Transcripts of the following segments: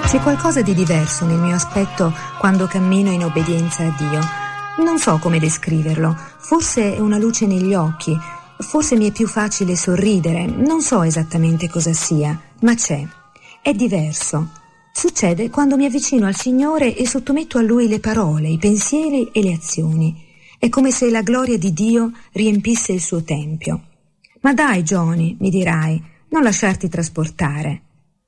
C'è qualcosa di diverso nel mio aspetto quando cammino in obbedienza a Dio. Non so come descriverlo, forse è una luce negli occhi, forse mi è più facile sorridere, non so esattamente cosa sia, ma c'è. È diverso. Succede quando mi avvicino al Signore e sottometto a Lui le parole, i pensieri e le azioni. È come se la gloria di Dio riempisse il suo tempio. Ma dai, Johnny, mi dirai, non lasciarti trasportare.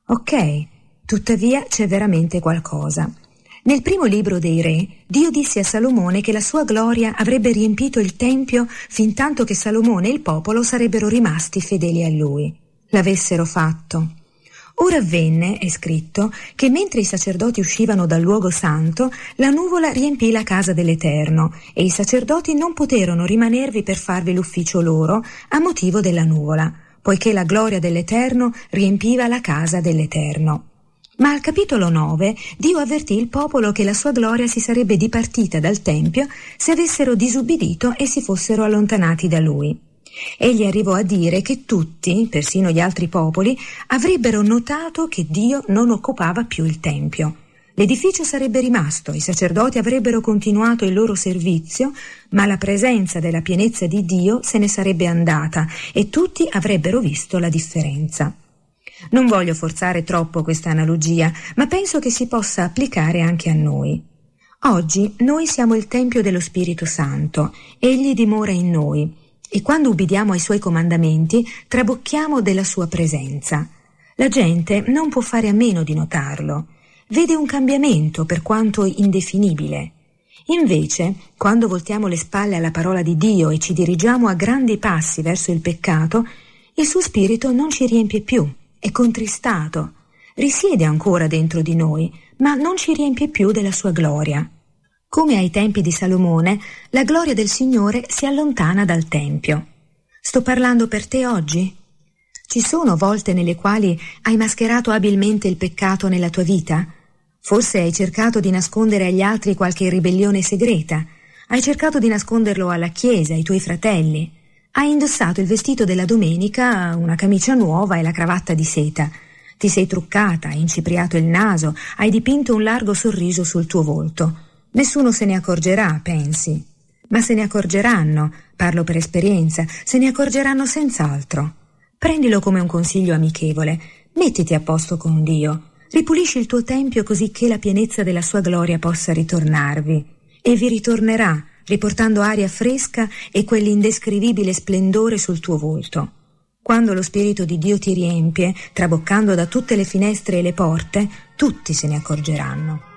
Ok, tuttavia c'è veramente qualcosa. Nel primo libro dei Re, Dio disse a Salomone che la sua gloria avrebbe riempito il tempio fintanto che Salomone e il popolo sarebbero rimasti fedeli a lui. L'avessero fatto. Ora avvenne, è scritto, che mentre i sacerdoti uscivano dal luogo santo, la nuvola riempì la casa dell'Eterno, e i sacerdoti non poterono rimanervi per farvi l'ufficio loro a motivo della nuvola, poiché la gloria dell'Eterno riempiva la casa dell'Eterno. Ma al capitolo 9 Dio avvertì il popolo che la sua gloria si sarebbe dipartita dal Tempio se avessero disubbidito e si fossero allontanati da lui. Egli arrivò a dire che tutti, persino gli altri popoli, avrebbero notato che Dio non occupava più il Tempio. L'edificio sarebbe rimasto, i sacerdoti avrebbero continuato il loro servizio, ma la presenza della pienezza di Dio se ne sarebbe andata e tutti avrebbero visto la differenza. Non voglio forzare troppo questa analogia, ma penso che si possa applicare anche a noi. Oggi noi siamo il Tempio dello Spirito Santo, Egli dimora in noi, e quando ubbidiamo ai Suoi comandamenti trabocchiamo della Sua presenza. La gente non può fare a meno di notarlo. Vede un cambiamento per quanto indefinibile. Invece, quando voltiamo le spalle alla parola di Dio e ci dirigiamo a grandi passi verso il peccato, il suo spirito non ci riempie più, è contristato, risiede ancora dentro di noi, ma non ci riempie più della sua gloria. Come ai tempi di Salomone, la gloria del Signore si allontana dal Tempio. Sto parlando per te oggi? Ci sono volte nelle quali hai mascherato abilmente il peccato nella tua vita? Forse hai cercato di nascondere agli altri qualche ribellione segreta. Hai cercato di nasconderlo alla chiesa, ai tuoi fratelli. Hai indossato il vestito della domenica, una camicia nuova e la cravatta di seta. Ti sei truccata, hai incipriato il naso, hai dipinto un largo sorriso sul tuo volto. Nessuno se ne accorgerà, pensi. Ma se ne accorgeranno, parlo per esperienza, se ne accorgeranno senz'altro. Prendilo come un consiglio amichevole. Mettiti a posto con Dio. Ripulisci il tuo tempio così che la pienezza della sua gloria possa ritornarvi. E vi ritornerà, riportando aria fresca e quell'indescrivibile splendore sul tuo volto. Quando lo Spirito di Dio ti riempie, traboccando da tutte le finestre e le porte, tutti se ne accorgeranno.